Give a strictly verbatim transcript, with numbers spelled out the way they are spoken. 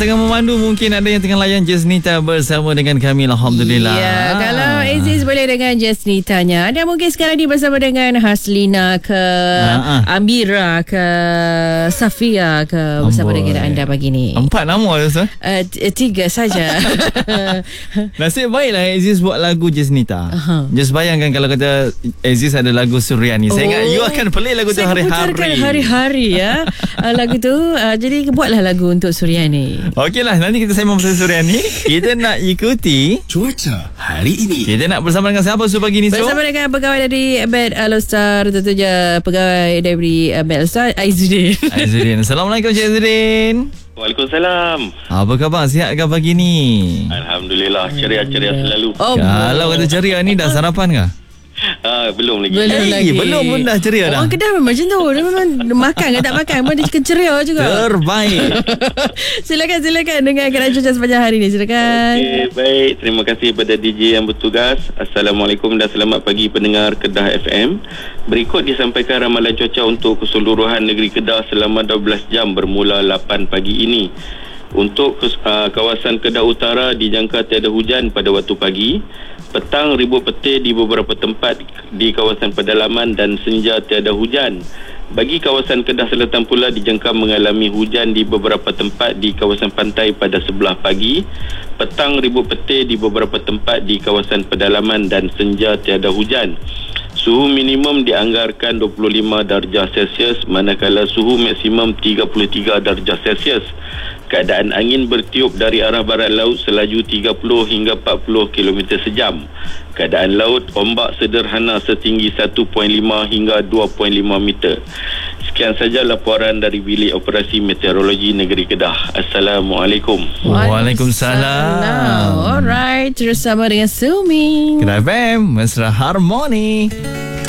Tengah memandu, mungkin ada yang tengah layan Jasnita bersama dengan kami. Alhamdulillah. Ya, kalau Aziz boleh dengan Jasnitanya. Ada mungkin sekarang ni bersama dengan Haslina ke ha, ha. Amira ke Safia ke bersama Amboi. dengan anda pagi ni. Empat nama Ustaz? Uh, tiga saja. Nasib baiklah Aziz buat lagu Jasnita. Uh-huh. Just bayangkan kalau kata Aziz ada lagu Suryani. Oh. Saya ingat you akan play lagu tu hari-hari. Saya putarkan hari-hari ya. uh, lagu tu. Uh, jadi buatlah lagu untuk Suryani. Okeylah, nanti kita sembang pasal Suryani. Kita nak ikuti cuaca hari ini. Kita nak bersama dengan siapa Su pagi ni Su? Bersama dengan pegawai dari Bed Alostar, tentunya pegawai dari Bed Alostar, Aizuddin. Aizuddin. Assalamualaikum Cik Aizuddin. Waalaikumsalam. Apa khabar? Sihat ke pagi ni? Alhamdulillah, ceria-ceria selalu. Oh, kalau kata ceria ni dah sarapan ke? Ah, belum lagi. Belum hey, lagi. Belum pun dah ceria dah. Orang Kedah memang macam tu. Dia memang makan ke tak makan, memang dia ceria juga. Terbaik. Silakan silakan dengarkan cuaca sepanjang hari ni. Silakan. Okey, baik. Terima kasih kepada D J yang bertugas. Assalamualaikum dan selamat pagi pendengar Kedah F M. Berikut disampaikan ramalan cuaca untuk keseluruhan negeri Kedah selama dua belas jam bermula lapan pagi ini. Untuk uh, kawasan Kedah Utara dijangka tiada hujan pada waktu pagi. Petang ribut petir di beberapa tempat di kawasan pedalaman dan senja tiada hujan. Bagi kawasan Kedah Selatan pula dijangka mengalami hujan di beberapa tempat di kawasan pantai pada sebelah pagi. Petang ribut petir di beberapa tempat di kawasan pedalaman dan senja tiada hujan. Suhu minimum dianggarkan dua puluh lima darjah Celsius manakala suhu maksimum tiga puluh tiga darjah Celsius. Keadaan angin bertiup dari arah barat laut selaju tiga puluh hingga empat puluh kilometer sejam. Keadaan laut ombak sederhana setinggi satu perpuluhan lima hingga dua perpuluhan lima meter. Sekian saja laporan dari Bilik Operasi Meteorologi Negeri Kedah. Assalamualaikum. Waalaikumsalam. Alright, terus sama dengan Sumi. Kedah F M, Mesra Harmoni.